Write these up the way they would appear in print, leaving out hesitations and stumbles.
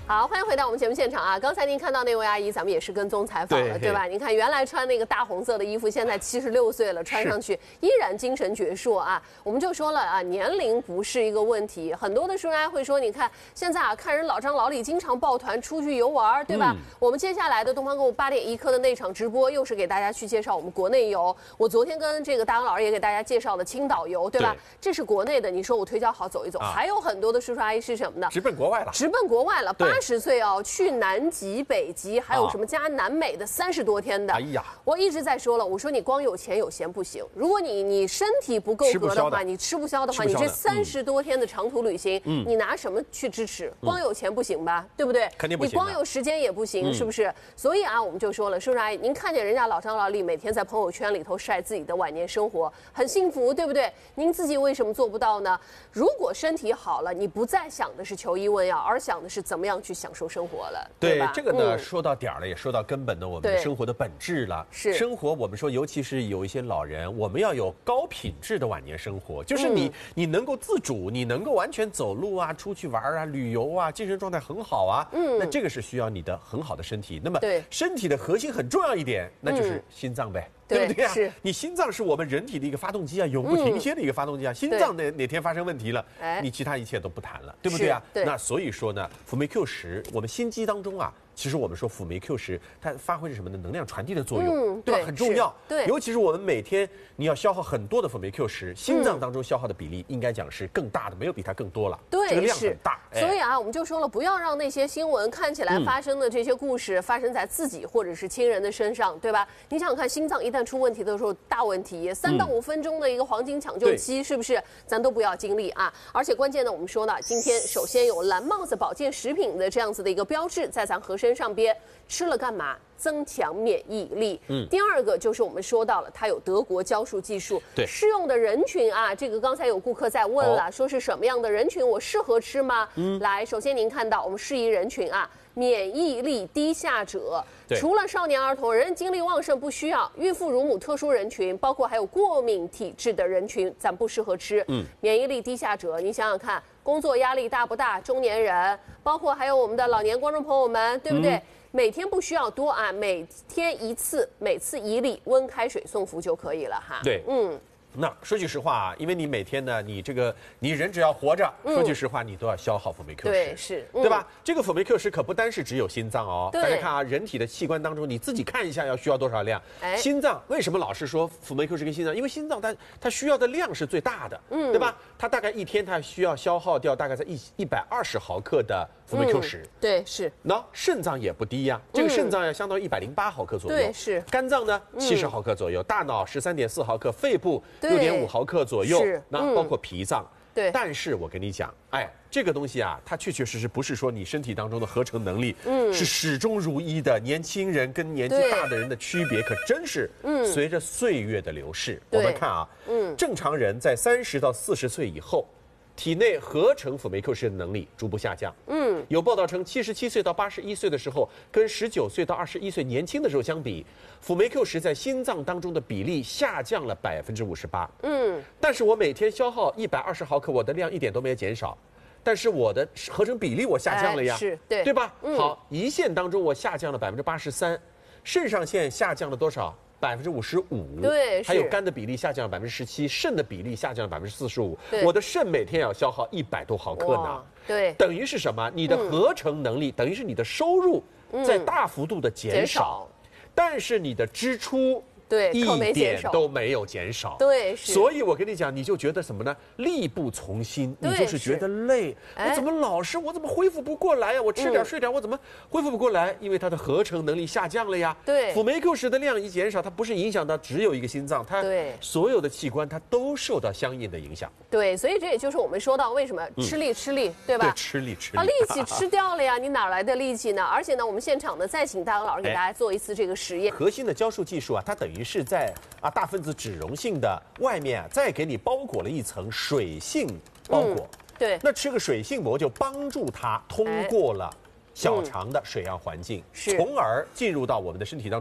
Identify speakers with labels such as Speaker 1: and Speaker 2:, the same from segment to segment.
Speaker 1: 好，欢迎回到我们节目现场啊！刚才您看到那位阿姨，咱们也是跟踪采访了，对吧？您看原来穿那个大红色的衣服，现在76岁了，穿上去依然精神矍铄啊！我们就说了啊，年龄不是一个问题。很多的书人会说，你看现在啊，看人老张老李经常抱团出去游玩，对吧？我们接下来的东方购物8点1刻的那场直播，又是给大家去介绍我们国内游。我昨天跟这个大杨老师也给大家介绍了青岛游，对吧？这是国内的，你说我腿脚好走一走，还有很多的叔叔阿姨是什么呢？
Speaker 2: 直奔国外了，
Speaker 1: 直奔国外了。80岁哦，去南极、北极，还有什么加南美的30多天的。哎呀，我一直在说了，我说你光有钱有闲不行，如果你身体不够格的话，你吃不消的话，你这30多天的长途旅行，你拿什么去支持？光有钱不行吧，对不对？
Speaker 2: 肯定不行。
Speaker 1: 你光有时间也不行，是不是？所以啊，我们就说了，叔叔阿姨，您看见人家老张老李每天在朋友圈里头晒自己的晚年生活，很幸福，对不对？您自己为什么做不到呢？如果身体好了，你不再想的是求医问药，而想的是怎么样去享受生活了，对吧？
Speaker 2: 这个呢，说到点儿了，也说到根本的我们的生活的本质了。是生活，我们说，尤其是有一些老人，我们要有高品质的晚年生活，就是你能够自主，你能够完全走路啊，出去玩啊，旅游啊，精神状态很好啊。那这个是需要你的很好的身体。那么身体的核心很重要一点，那就是心脏呗。对不对啊？你心脏是我们人体的一个发动机啊，永不停歇的一个发动机啊。心脏哪天发生问题了，你其他一切都不谈了，对不对啊？那所以说呢，辅酶 Q10，我们心肌当中啊，其实我们说辅酶 Q10，它发挥着什么呢？能量传递的作用，对吧？很重要。对，尤其是我们每天你要消耗很多的辅酶 Q10，心脏当中消耗的比例应该讲是更大的，没有比它更多了。对，这个量很大。
Speaker 1: 所以啊，我们就说了，不要让那些新闻看起来发生的这些故事发生在自己或者是亲人的身上，对吧？你想想看，心脏一旦出问题的时候，大问题，3到5分钟的一个黄金抢救期，是不是？咱都不要经历啊！而且关键呢，我们说呢，今天首先有蓝帽子保健食品的这样子的一个标志在咱盒身上边，吃了干嘛？增强免疫力。第二个就是我们说到了，它有德国胶束技术，适用的人群啊，这个刚才有顾客在问了，说是什么样的人群我适合吃吗？来，首先您看到我们适宜人群啊。免疫力低下者，除了少年儿童，人精力旺盛不需要，孕妇、乳母特殊人群，包括还有过敏体质的人群，咱不适合吃。免疫力低下者，你想想看，工作压力大不大？中年人，包括还有我们的老年观众朋友们，对不对？每天不需要多啊，每天一次，每次1粒温开水送服就可以了哈。
Speaker 2: 对，那说句实话啊，因为你每天呢，你人只要活着，说句实话，你都要消耗辅酶 Q10，
Speaker 1: 对，是，
Speaker 2: 对吧？这个辅酶 Q10可不单是只有心脏哦，大家看啊，人体的器官当中，你自己看一下要需要多少量。心脏为什么老是说辅酶 Q10跟心脏？因为心脏它需要的量是最大的，对吧？它大概一天它需要消耗掉大概在120毫克的辅酶 Q10，对，是。那肾脏也不低呀，这个肾脏要相当于108毫克左右，对，是。肝脏呢70毫克左右，大脑13.4毫克，肺部6.5毫克左右，那包括脾脏。对，但是我跟你讲，这个东西啊，它确确实实不是说你身体当中的合成能力，是始终如一的。年轻人跟年纪大的人的区别，可真是随着岁月的流逝。我们看啊，正常人在30到40岁以后，体内合成辅酶 Q10的能力逐步下降。有报道称，77岁到81岁的时候，跟19岁到21岁年轻的时候相比，辅酶 Q10在心脏当中的比例下降了58%。但是我每天消耗120毫克，我的量一点都没有减少，但是我的合成比例我下降了呀，对吧？好，胰腺当中我下降了83%，肾上腺下降了多少？55%，对，还有肝的比例下降了17%，肾的比例下降了45%。我的肾每天要消耗100多毫克呢，对，等于是什么？你的合成能力，等于是你的收入在大幅度的减少，但是你的支出。一点都没有减少，对，所以我跟你讲，你就觉得什么呢？力不从心，你就是觉得累。我怎么老是我怎么恢复不过来呀？我吃点睡点，我怎么恢复不过来？因为它的合成能力下降了呀。对，辅酶 Q10的量一减少，它不是影响到只有一个心脏，它所有的器官它都受到相应的影响。对，所以这也就是我们说到为什么吃力，对吧？对，吃力，把力气吃掉了呀，你哪来的力气呢？而且呢，我们现场呢再请大杨老师给大家做一次这个实验。核心的胶束技术啊，它等于是在大分子脂溶性的外面再给你包裹了一层水性包裹。对，那吃个水性膜就帮助它通过了小肠的水样环境，从而进入到我们的身体当中，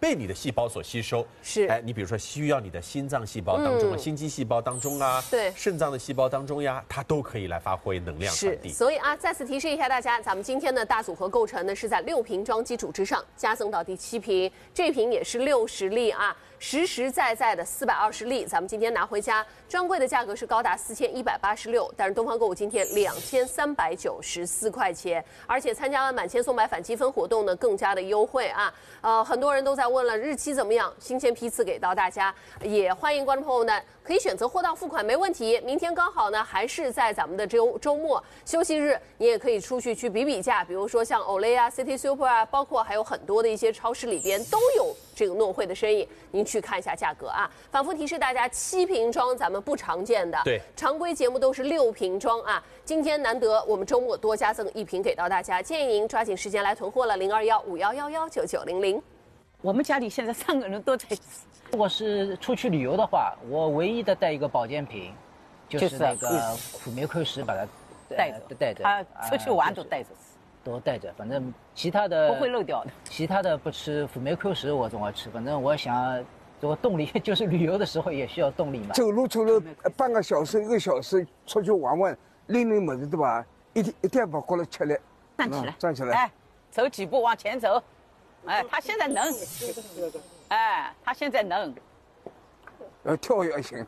Speaker 2: 被你的细胞所吸收。
Speaker 1: 是，
Speaker 2: 你比如说需要你的心脏细胞当中啊、心肌细胞当中啊，
Speaker 1: 对，
Speaker 2: 肾脏的细胞当中呀，它都可以来发挥能量传递。
Speaker 1: 所以再次提示一下大家，咱们今天的大组合构成呢是在6瓶装基础之上加赠到第7瓶，这瓶也是60粒啊。实实在在的420粒，咱们今天拿回家，专柜的价格是高达4186，但是东方购物今天2394块钱，而且参加了满千送百返积分活动呢，更加的优惠啊！很多人都在问了日期怎么样，新鲜批次给到大家，也欢迎观众朋友呢可以选择货到付款，没问题。明天刚好呢还是在咱们的周末休息日，你也可以出去比比价，比如说像 Olay 啊、City Super 啊，包括还有很多的一些超市里边都有这个诺惠的身影，您去看一下价格啊。反复提示大家，7瓶装咱们不常见的，
Speaker 2: 对，
Speaker 1: 常规节目都是6瓶装啊。今天难得我们周末多加赠1瓶给到大家，建议您抓紧时间来囤货了，021511199900。
Speaker 3: 我们家里现在3个人都在吃。如果是出去旅游的话，我唯一的带一个保健品，就是那个辅酶 Q10，把它带着。
Speaker 4: 他出去玩都带着吃。
Speaker 3: 都带着，反正其他的
Speaker 4: 不会漏掉的。
Speaker 3: 其他的不吃，辅酶 Q10我总要吃。反正我想，这个动力就是旅游的时候也需要动力嘛。
Speaker 5: 走路半个小时、1个小时出去玩玩，拎么子对吧？一定把过来吃来。
Speaker 4: 站起来，
Speaker 5: 站起来。
Speaker 4: 哎，走几步往前走。哎，他现在能。哎，他现在能。
Speaker 5: 跳也行。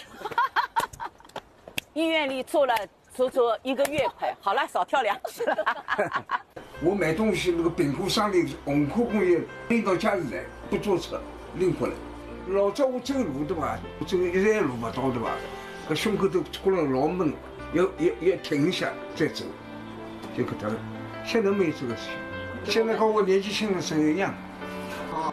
Speaker 4: 医院里做了。足足1个月快，好了，少跳2次了。
Speaker 5: 我买东西那个饼库商里红库工业拎到家里来，不坐车拎回来。老早我走路对吧？走一站路不到对吧？个胸口都过了老闷，要停一下再走，就给他。现在没有这个事情，现在跟我年纪轻的时候一样。